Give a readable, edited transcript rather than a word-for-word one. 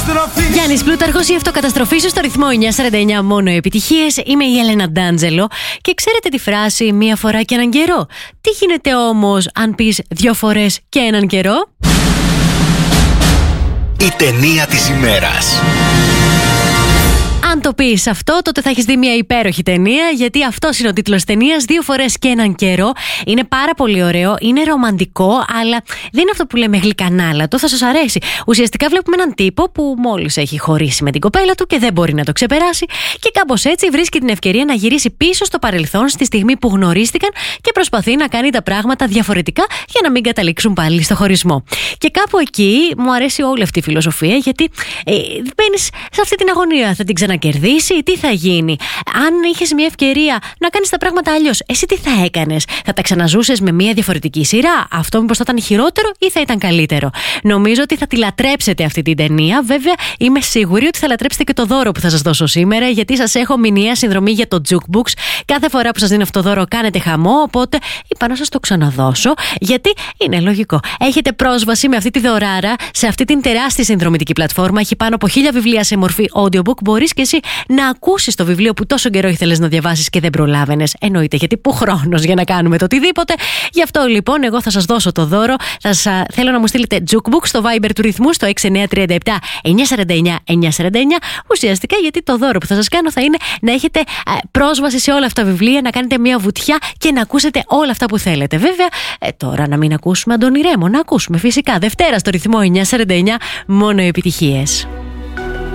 Γιάννης Πλούταρχος, η αυτοκαταστροφή σου στο ρυθμό 949, μόνο επιτυχίες. Είμαι η Έλενα Ντάντζελο και ξέρετε τη φράση «μία φορά και έναν καιρό». Τι γίνεται όμως αν πεις 2 φορές και έναν καιρό? Η ταινία της ημέρας. Αν το πεις αυτό, τότε θα έχεις δει μια υπέροχη ταινία, γιατί αυτός είναι ο τίτλος ταινίας, 2 φορές και έναν καιρό. Είναι πάρα πολύ ωραίο, είναι ρομαντικό, αλλά δεν είναι αυτό που λέμε γλυκανάλατο, θα σας αρέσει. Ουσιαστικά βλέπουμε έναν τύπο που μόλις έχει χωρίσει με την κοπέλα του και δεν μπορεί να το ξεπεράσει, και κάπως έτσι βρίσκει την ευκαιρία να γυρίσει πίσω στο παρελθόν, στη στιγμή που γνωρίστηκαν, και προσπαθεί να κάνει τα πράγματα διαφορετικά για να μην καταλήξουν πάλι στο χωρισμό. Και κάπου εκεί μου αρέσει όλη αυτή η φιλοσοφία, γιατί μπαίνεις σε αυτή την αγωνία. Θα την ξανακερδίσει, τι θα γίνει? Αν είχες μια ευκαιρία να κάνεις τα πράγματα αλλιώς, εσύ τι θα έκανες? Θα τα ξαναζούσες με μια διαφορετική σειρά? Αυτό μήπως θα ήταν χειρότερο ή θα ήταν καλύτερο? Νομίζω ότι θα τη λατρέψετε αυτή την ταινία. Βέβαια, είμαι σίγουρη ότι θα λατρέψετε και το δώρο που θα σας δώσω σήμερα, γιατί σας έχω μηνιαία συνδρομή για το Jukebox. Κάθε φορά που σας δίνω αυτό το δώρο κάνετε χαμό, οπότε είπα να σας το ξαναδώσω, γιατί είναι λογικό. Έχετε πρόσβαση με αυτή τη δωράρα σε αυτή την τεράστια συνδρομητική πλατφόρμα. Έχει πάνω από 1000 βιβλία σε μορφή audiobook. Μπορείς και εσύ να ακούσεις το βιβλίο που τόσο καιρό ήθελες να διαβάσεις και δεν προλάβαινες. Εννοείται, γιατί πού χρόνος για να κάνουμε το οτιδήποτε. Γι' αυτό λοιπόν εγώ θα σας δώσω το δώρο. Θέλω να μου στείλετε Jukebox στο Viber του ρυθμού στο 6937 949 949. Ουσιαστικά γιατί το δώρο που θα σας κάνω θα είναι να έχετε πρόσβαση σε όλα αυτά τα βιβλία, να κάνετε μια βουτιά και να ακούσετε όλα αυτά που θέλετε. Βέβαια, τώρα να μην ακούσουμε Αντώνη Ρέμο, να ακούσουμε φυσικά Δευτέρα στο ρυθμό 949, μόνο επιτυχίες.